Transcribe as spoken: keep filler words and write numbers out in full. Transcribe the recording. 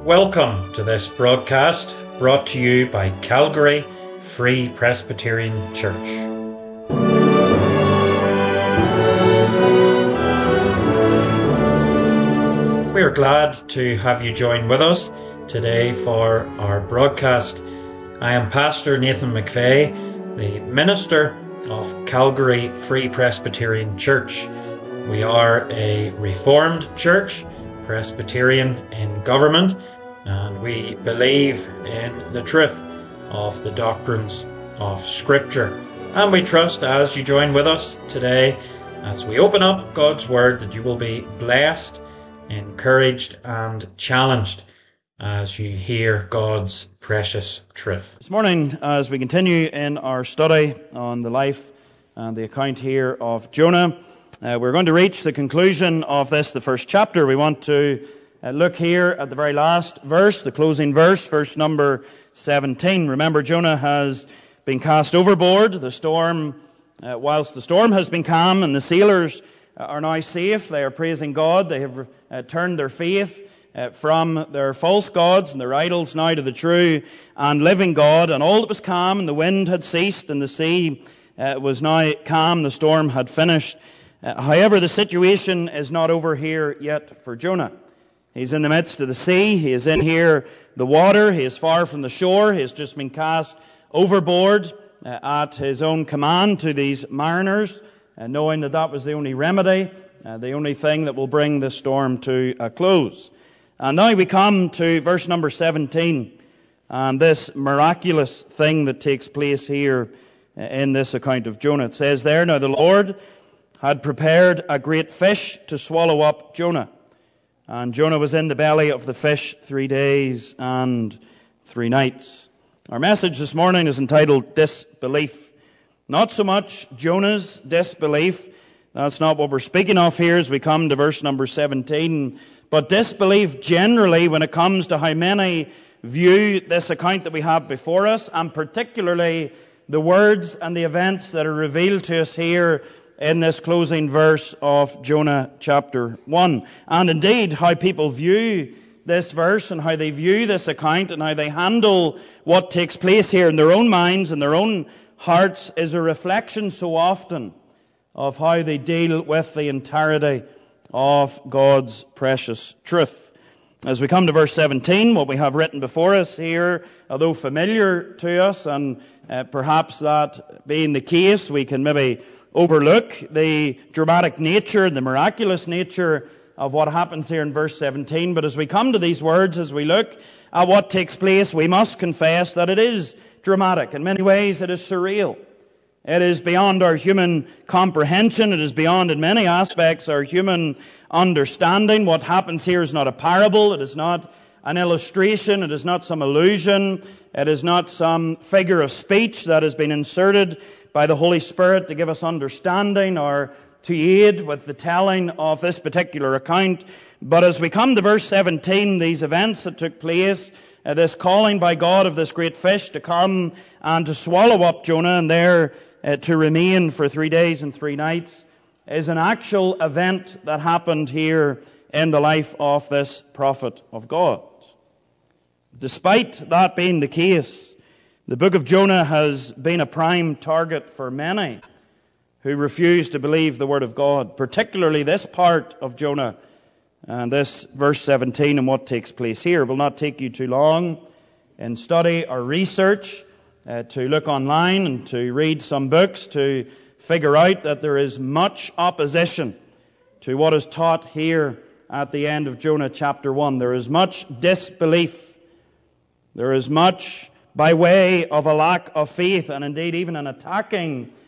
Welcome to this broadcast brought to you by Calgary Free Presbyterian Church. We are glad to have you join with us today for our broadcast. I am Pastor Nathan McVeigh, the minister of Calgary Free Presbyterian Church. We are a Reformed church, Presbyterian in government, and we believe in the truth of the doctrines of Scripture. And we trust as you join with us today, as we open up God's Word, that you will be blessed, encouraged and challenged as you hear God's precious truth. This morning, as we continue in our study on the life and the account here of Jonah, uh, we're going to reach the conclusion of this, the first chapter. We want to uh, look here at the very last verse, the closing verse, verse number seventeen. Remember, Jonah has been cast overboard. The storm, uh, whilst the storm has been calm and the sailors are now safe, they are praising God. They have uh, turned their faith Uh, from their false gods and their idols now to the true and living God, and all that was calm, and the wind had ceased, and the sea uh, was now calm, the storm had finished. Uh, however, the situation is not over here yet for Jonah. He's in the midst of the sea, he is in here the water, he is far from the shore, he has just been cast overboard uh, at his own command to these mariners, uh, knowing that that was the only remedy, uh, the only thing that will bring the storm to a close. And now we come to verse number seventeen, and this miraculous thing that takes place here in this account of Jonah. It says there, "Now the Lord had prepared a great fish to swallow up Jonah. And Jonah was in the belly of the fish three days and three nights." Our message this morning is entitled Disbelief. Not so much Jonah's disbelief. That's not what we're speaking of here as we come to verse number seventeen. But disbelief generally when it comes to how many view this account that we have before us, and particularly the words and the events that are revealed to us here in this closing verse of Jonah chapter one. And indeed, how people view this verse and how they view this account and how they handle what takes place here in their own minds and their own hearts is a reflection so often of how they deal with the entirety of God's precious truth. As we come to verse seventeen, what we have written before us here, although familiar to us, and uh, perhaps that being the case, we can maybe overlook the dramatic nature, the miraculous nature of what happens here in verse seventeen. But as we come to these words, as we look at what takes place, we must confess that it is dramatic. In many ways, it is surreal. It is beyond our human comprehension. It is beyond, in many aspects, our human understanding. What happens here is not a parable. It is not an illustration. It is not some illusion. It is not some figure of speech that has been inserted by the Holy Spirit to give us understanding or to aid with the telling of this particular account. But as we come to verse seventeen, these events that took place, uh, this calling by God of this great fish to come and to swallow up Jonah, and there Uh, to remain for three days and three nights, is an actual event that happened here in the life of this prophet of God. Despite that being the case, the book of Jonah has been a prime target for many who refuse to believe the word of God, particularly this part of Jonah and this verse seventeen and what takes place here. It will not take you too long in study or research Uh, to look online and to read some books to figure out that there is much opposition to what is taught here at the end of Jonah chapter one. There is much disbelief. There is much by way of a lack of faith, and indeed even an attacking